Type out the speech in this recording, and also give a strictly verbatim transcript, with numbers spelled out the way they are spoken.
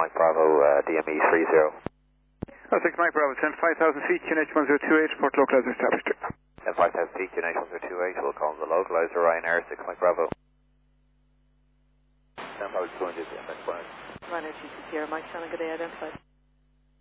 Mike Bravo, uh, D M E three zero. Oh, six Mike Bravo, send five thousand feet, Q N H one zero two eight, port localizer established. At five thousand feet, Q N H one zero two eight, we'll call the localizer Ryanair, six Mike Bravo. Then I was going to the M S one. Ryanair G C Sierra, Mike Shannon, good day, identified.